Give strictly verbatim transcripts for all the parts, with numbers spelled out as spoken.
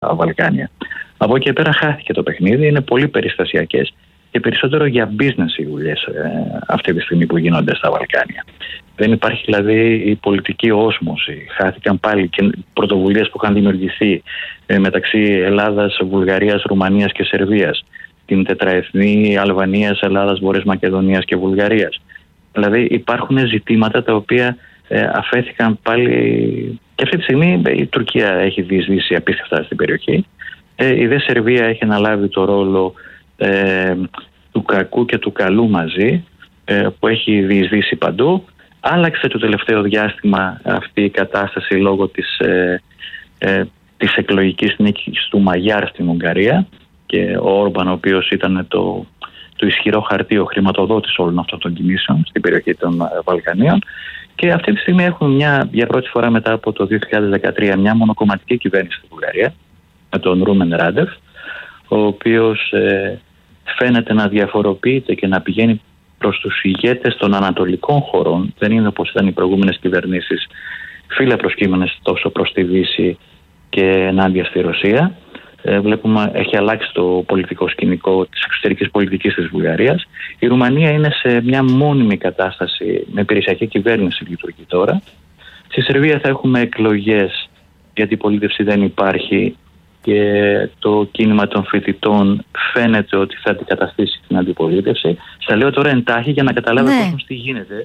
Βαλκάνια. Από εκεί και πέρα χάθηκε το παιχνίδι, είναι πολύ περιστασιακές και περισσότερο για business οι δουλειές ε, αυτή τη στιγμή που γίνονται στα Βαλκάνια. Δεν υπάρχει δηλαδή η πολιτική όσμωση. Χάθηκαν πάλι και πρωτοβουλίες που είχαν δημιουργηθεί ε, μεταξύ Ελλάδας, Βουλγαρίας, Ρουμανίας και Σερβίας. Την τετραεθνή Αλβανίας, Ελλάδας, Βόρειας Μακεδονίας και Βουλγαρίας. Δηλαδή υπάρχουν ζητήματα τα οποία ε, αφέθηκαν πάλι. Και αυτή τη στιγμή η Τουρκία έχει διεισδύσει απίστευτα στην περιοχή. Ε, η δε Σερβία έχει αναλάβει το ρόλο ε, του κακού και του καλού μαζί, ε, που έχει διεισδύσει παντού. Άλλαξε το τελευταίο διάστημα αυτή η κατάσταση λόγω της, ε, ε, της εκλογικής νίκης του Μαγιάρ στην Ουγγαρία και ο Όρμπαν, ο οποίος ήταν το, το ισχυρό χαρτί, ο χρηματοδότης όλων αυτών των κινήσεων στην περιοχή των Βαλκανίων. Και αυτή τη στιγμή έχουν μια, για πρώτη φορά μετά από το δύο χιλιάδες δεκατρία μια μονοκομματική κυβέρνηση στην Βουλγαρία με τον Ρούμεν Ράντεφ, ο οποίος ε, φαίνεται να διαφοροποιείται και να πηγαίνει προς τους ηγέτες των ανατολικών χωρών. Δεν είναι όπως ήταν οι προηγούμενες κυβερνήσεις φύλλα προσκύμενες τόσο προς τη Δύση και ενάντια στη Ρωσία. Ε, βλέπουμε έχει αλλάξει το πολιτικό σκηνικό της εξωτερικής πολιτικής της Βουλγαρίας. Η Ρουμανία είναι σε μια μόνιμη κατάσταση με υπηρεσιακή κυβέρνηση λειτουργεί τώρα. Στη Σερβία θα έχουμε εκλογές γιατί η πολίτευση δεν υπάρχει και το κίνημα των φοιτητών φαίνεται ότι θα αντικαταστήσει την αντιπολίτευση. Στα λέω τώρα εντάχει για να καταλάβει ναι. Πώς τι γίνεται.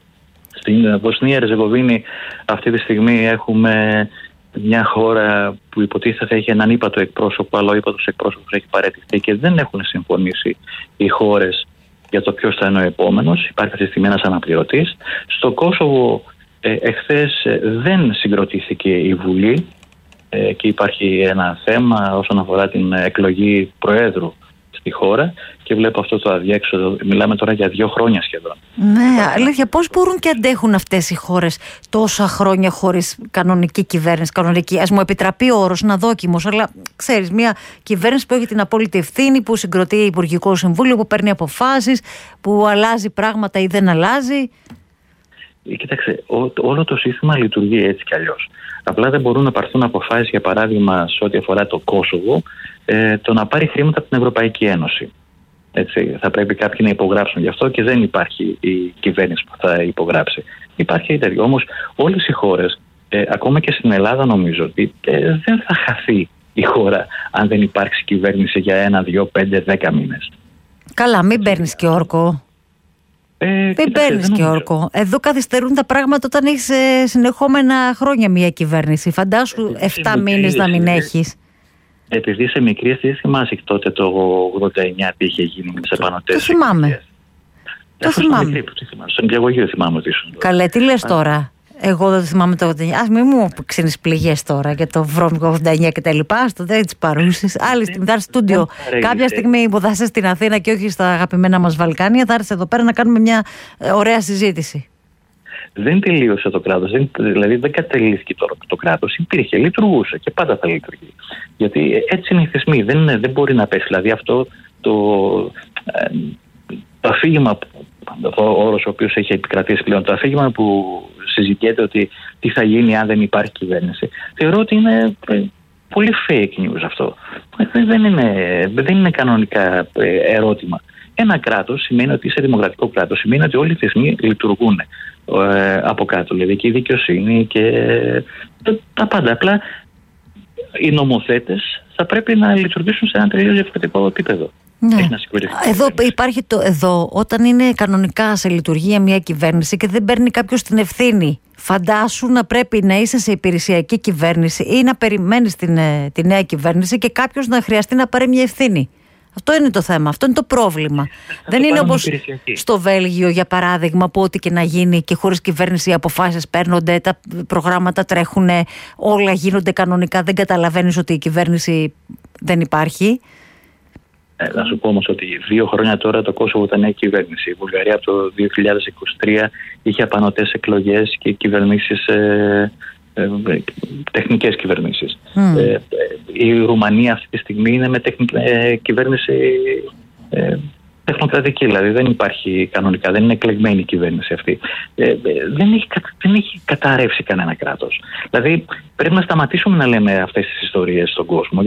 Στην Βοσνία Ερζεγοβίνη αυτή τη στιγμή έχουμε μια χώρα που υποτίθεται θα έχει έναν ύπατο εκπρόσωπο, αλλά ο ύπατος εκπρόσωπος έχει παραιτηθεί και δεν έχουν συμφωνήσει οι χώρες για το ποιος θα είναι ο επόμενος. Υπάρχει αυτή τη στιγμή ένας αναπληρωτής. Στο Κόσοβο ε, εχθές δεν συγκροτήθηκε η Βουλή ε, και υπάρχει ένα θέμα όσον αφορά την εκλογή προέδρου στη χώρα και βλέπω αυτό το αδιέξοδο. Μιλάμε τώρα για δύο χρόνια σχεδόν. Ναι, αλήθεια, πώς μπορούν και αντέχουν αυτές οι χώρες τόσα χρόνια χωρίς κανονική κυβέρνηση, κανονική. Ας μου επιτραπεί ο όρος να δόκιμος, αλλά ξέρεις, μια κυβέρνηση που έχει την απόλυτη ευθύνη, που συγκροτεί Υπουργικό Συμβούλιο, που παίρνει αποφάσεις, που αλλάζει πράγματα ή δεν αλλάζει. Κοίταξε, ό, όλο το σύστημα λειτουργεί έτσι κι αλλιώς. Απλά δεν μπορούν να πάρθουν αποφάσεις, για παράδειγμα, σε ό,τι αφορά το Κόσοβο, ε, το να πάρει χρήματα από την Ευρωπαϊκή Ένωση. Έτσι, θα πρέπει κάποιοι να υπογράψουν γι' αυτό και δεν υπάρχει η κυβέρνηση που θα υπογράψει. Υπάρχει η τέτοια. Όμως όλες οι χώρες, ε, ακόμα και στην Ελλάδα, νομίζω ότι ε, δεν θα χαθεί η χώρα αν δεν υπάρξει κυβέρνηση για ένα, δύο, πέντε, δέκα μήνες. Καλά, μην παίρνεις και όρκο. Ε, Μην παίρνεις και όρκο. Εδώ καθυστερούν τα πράγματα όταν έχεις ε, συνεχόμενα χρόνια μια κυβέρνηση. Φαντάσου εφτά μήνες να μην έχεις. Επειδή είσαι μικρή, τι θυμάσαι τότε το ογδόντα εννιά τι είχε γίνει με τις επανωτές. Το θυμάμαι. Το θυμάμαι. Στον διαγωγείο θυμάμαι ότι ήσουν. Καλέ, τι λες τώρα. Εγώ δεν θυμάμαι το ογδόντα εννιά. Ας μην μου ξύνεις πληγές τώρα για το βρώμικο ογδόντα εννιά και τα λοιπά. Στο δεν τις παρούσεις. Άλλη στιγμή θα έρθει στούντιο. Κάποια στιγμή που θα είσαι στην Αθήνα και όχι στα αγαπημένα μας Βαλκάνια, θα έρθει εδώ πέρα να κάνουμε μια ωραία συζήτηση. Δεν τελείωσε το κράτος, δηλαδή δεν κατελήθηκε το, το κράτος, υπήρχε, λειτουργούσε και πάντα θα λειτουργεί. Γιατί έτσι είναι οι θεσμοί, δεν, δεν μπορεί να πέσει. Δηλαδή αυτό το, ε, το αφήγημα, ο όρος ο οποίος έχει επικρατήσει πλέον, το αφήγημα που συζητιέται ότι τι θα γίνει αν δεν υπάρχει κυβέρνηση, θεωρώ ότι είναι ε, πολύ fake news αυτό. Δεν είναι, δεν είναι κανονικά ερώτημα. Ένα κράτος σημαίνει ότι είσαι δημοκρατικό κράτος, σημαίνει ότι όλοι οι θεσμοί λειτουργούν ε, από κάτω, δηλαδή και η δικαιοσύνη και τα, τα πάντα. Απλά οι νομοθέτες θα πρέπει να λειτουργήσουν σε ένα τελείως διαφορετικό επίπεδο. Ναι. Εδώ υπάρχει το εδώ, όταν είναι κανονικά σε λειτουργία μια κυβέρνηση και δεν παίρνει κάποιος την ευθύνη. Φαντάσου να πρέπει να είσαι σε υπηρεσιακή κυβέρνηση ή να περιμένεις την, τη νέα κυβέρνηση και κάποιος να χρειαστεί να πάρει μια ευθύνη. Αυτό είναι το θέμα, αυτό είναι το πρόβλημα. Θα δεν το είναι όπως στο Βέλγιο, για παράδειγμα, που ό,τι και να γίνει και χωρίς κυβέρνηση οι αποφάσεις παίρνονται, τα προγράμματα τρέχουν, όλα γίνονται κανονικά, δεν καταλαβαίνεις ότι η κυβέρνηση δεν υπάρχει. Ε, να σου πω όμως ότι δύο χρόνια τώρα το Κόσοβο ήταν νέα κυβέρνηση. Η Βουλγαρία από το δύο χιλιάδες είκοσι τρία είχε απανωτές εκλογές και κυβερνήσεις, ε, ε, τεχνικές κυβερνήσεις. Mm. Ε, η Ρουμανία αυτή τη στιγμή είναι με τεχνική, ε, κυβέρνηση ε, τεχνοκρατική, δηλαδή δεν υπάρχει κανονικά, δεν είναι εκλεγμένη η κυβέρνηση αυτή. Ε, δεν, έχει, δεν έχει καταρρεύσει κανένα κράτος. Δηλαδή πρέπει να σταματήσουμε να λέμε αυτές τις ιστορίες στον κόσμο.